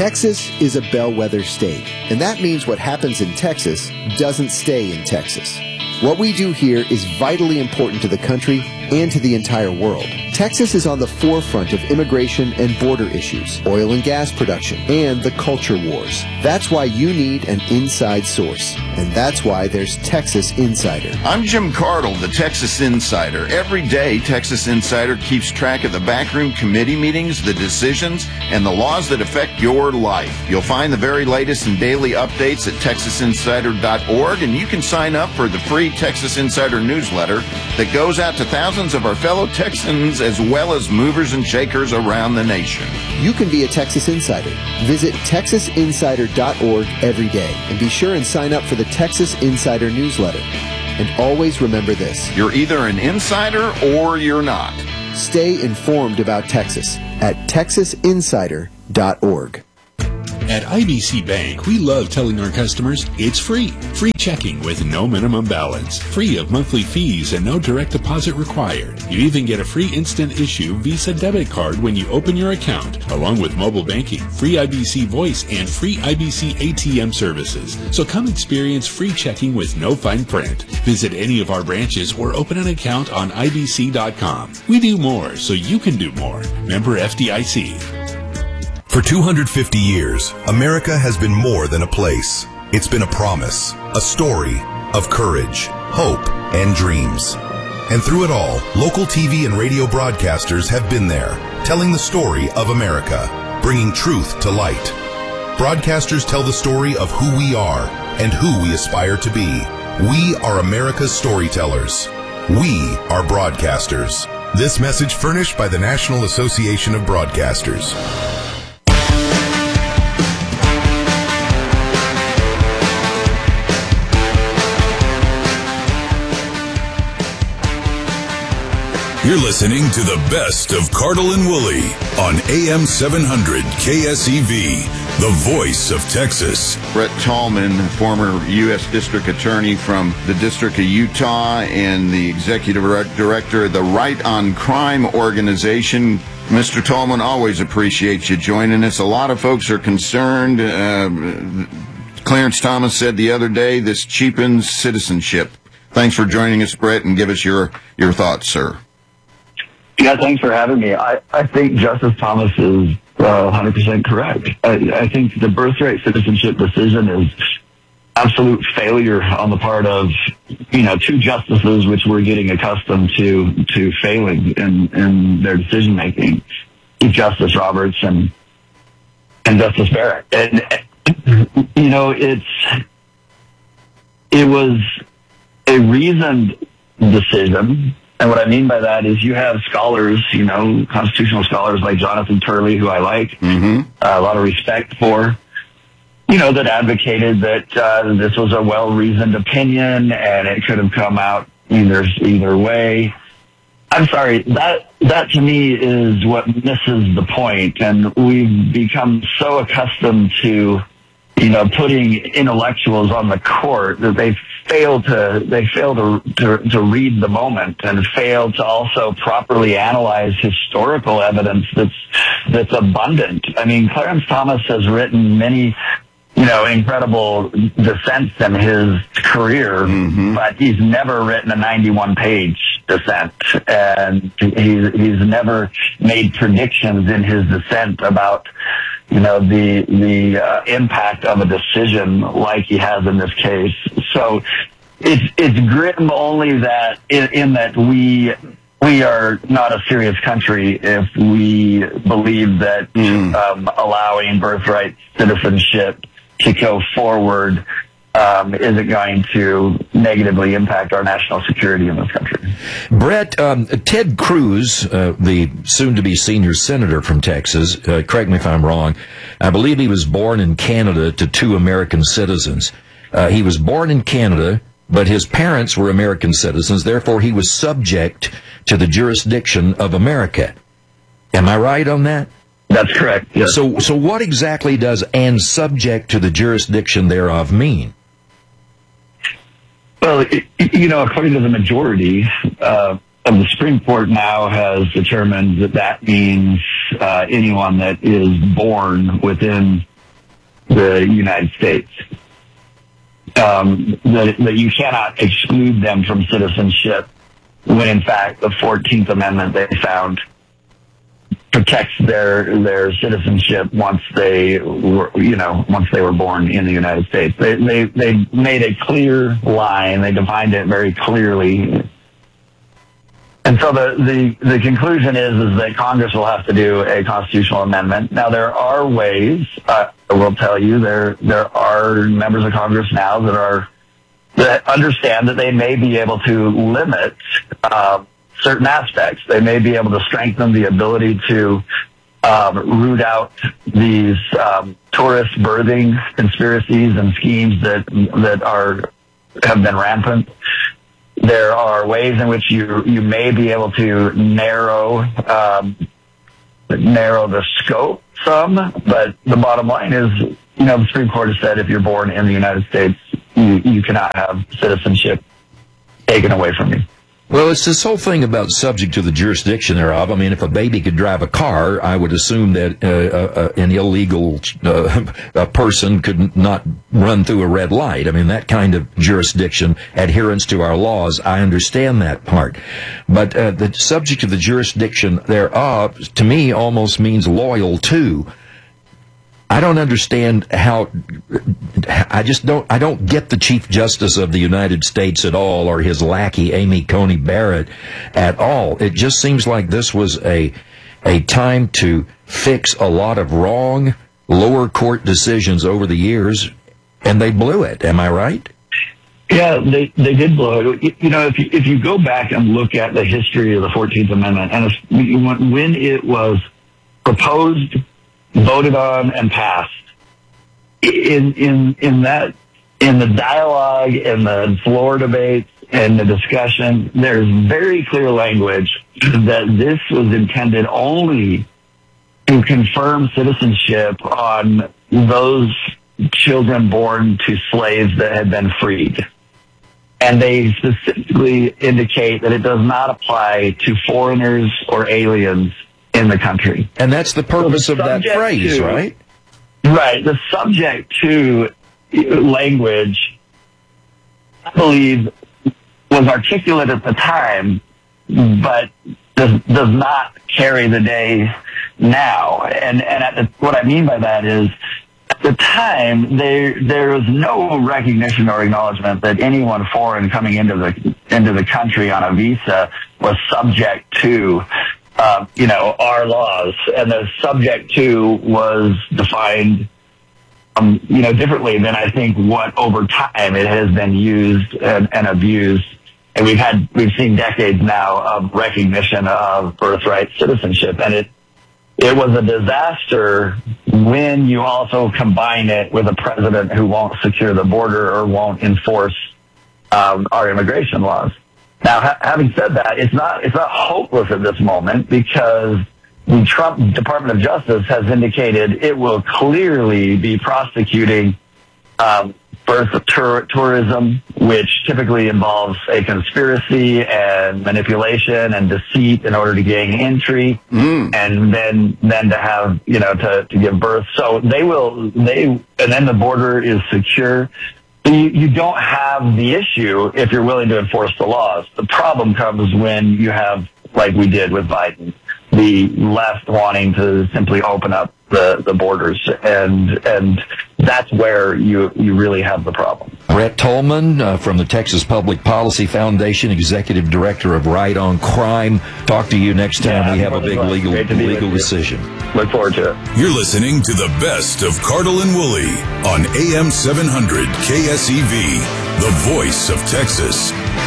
Texas is a bellwether state, and that means what happens in Texas doesn't stay in Texas. What we do here is vitally important to the country and to the entire world. Texas is on the forefront of immigration and border issues, oil and gas production, and the culture wars. That's why you need an inside source, and that's why there's Texas Insider. I'm Jim Cardle, the Texas Insider. Every day, Texas Insider keeps track of the backroom committee meetings, the decisions, and the laws that affect your life. You'll find the very latest and daily updates at texasinsider.org, and you can sign up for the free Texas Insider newsletter that goes out to thousands of our fellow Texans as well as movers and shakers around the nation. You can be a Texas Insider. Visit texasinsider.org every day and be sure and sign up for the Texas Insider newsletter. And always remember this: you're either an insider or you're not. Stay informed about Texas at texasinsider.org. At IBC Bank, we love telling our customers it's free. Free checking with no minimum balance. Free of monthly fees and no direct deposit required. You even get a free instant issue Visa debit card when you open your account, along with mobile banking, free IBC voice, and free IBC ATM services. So come experience free checking with no fine print. Visit any of our branches or open an account on IBC.com. We do more so you can do more. Member FDIC. For 250 years, America has been more than a place. It's been a promise, a story of courage, hope, and dreams. And through it all, local TV and radio broadcasters have been there, telling the story of America, bringing truth to light. Broadcasters tell the story of who we are and who we aspire to be. We are America's storytellers. We are broadcasters. This message furnished by the National Association of Broadcasters. You're listening to the best of Cardle and Woolley on AM 700 KSEV, the voice of Texas. Brett Tallman, former U.S. District Attorney from the District of Utah and the Executive Director of the Right on Crime organization. Mr. Tallman, always appreciate you joining us. A lot of folks are concerned. Clarence Thomas said the other day this cheapens citizenship. Thanks for joining us, Brett, and give us your thoughts, sir. Yeah, thanks for having me. I think Justice Thomas is 100% correct. I think the birthright citizenship decision is absolute failure on the part of, two justices, which we're getting accustomed to failing in their decision making, Chief Justice Roberts and Justice Barrett. And it was a reasoned decision. And what I mean by that is you have scholars, constitutional scholars like Jonathan Turley, who I like, a lot of respect for, that advocated that this was a well-reasoned opinion and it could have come out either way. I'm sorry, that to me is what misses the point. And we've become so accustomed to, putting intellectuals on the court that they fail to read the moment and fail to also properly analyze historical evidence that's abundant. I mean, Clarence Thomas has written many, incredible dissents in his career, but he's never written a 91-page dissent, and he's never made predictions in his dissent about the impact of a decision like he has in this case. So it's grim only that in that we are not a serious country if we believe that allowing birthright citizenship to go forward isn't going to negatively impact our national security in this country. Brett, Ted Cruz, the soon-to-be senior senator from Texas, correct me if I'm wrong, I believe he was born in Canada to two American citizens. He was born in Canada, but his parents were American citizens, therefore he was subject to the jurisdiction of America. Am I right on that? That's correct, yes. So what exactly does "and subject to the jurisdiction thereof" mean? Well, according to the majority, the Supreme Court now has determined that means anyone that is born within the United States. That you cannot exclude them from citizenship when, in fact, the 14th Amendment they found protects their citizenship once they were born in the United States. They made a clear line. They defined it very clearly. And so the conclusion is that Congress will have to do a constitutional amendment. Now, there are ways, I will tell you, there are members of Congress now that understand that they may be able to limit certain aspects. They may be able to strengthen the ability to root out these tourist birthing conspiracies and schemes that have been rampant. There are ways in which you may be able to narrow the scope some, but the bottom line is, the Supreme Court has said if you're born in the United States, you cannot have citizenship taken away from you. Well, it's this whole thing about subject to the jurisdiction thereof. I mean, if a baby could drive a car, I would assume that an illegal person could not run through a red light. I mean, that kind of jurisdiction, adherence to our laws, I understand that part. But the subject to the jurisdiction thereof, to me, almost means loyal to. I don't understand how, I don't get the Chief Justice of the United States at all, or his lackey, Amy Coney Barrett, at all. It just seems like this was a time to fix a lot of wrong lower court decisions over the years, and they blew it. Am I right? Yeah, they did blow it. If you go back and look at the history of the 14th Amendment, and when it was proposed, voted on, and passed, in the dialogue, in the floor debates, and the discussion, there's very clear language that this was intended only to confirm citizenship on those children born to slaves that had been freed. And they specifically indicate that it does not apply to foreigners or aliens in the country. And that's the purpose of that phrase, right? Right. The subject to language, I believe, was articulate at the time, but does not carry the day now. And what I mean by that is, at the time, there was no recognition or acknowledgement that anyone foreign coming into the country on a visa was subject to our laws, and the subject to was defined, differently than I think what over time it has been used and abused. And we've seen decades now of recognition of birthright citizenship, and it was a disaster when you also combine it with a president who won't secure the border or won't enforce our immigration laws. Now, having said that, it's not hopeless at this moment, because the Trump Department of Justice has indicated it will clearly be prosecuting birth tourism, which typically involves a conspiracy and manipulation and deceit in order to gain entry, and then to have to give birth. So and then the border is secure. You don't have the issue if you're willing to enforce the laws. The problem comes when you have, like we did with Biden, the left wanting to simply open up the borders, and that's where you really have the problem. Brett Tolman from the Texas Public Policy Foundation, Executive Director of Right on Crime. Talk to you next time we have a big legal decision. Look forward to it. You're listening to the best of Cardle and Woolley on AM 700 KSEV, the voice of Texas.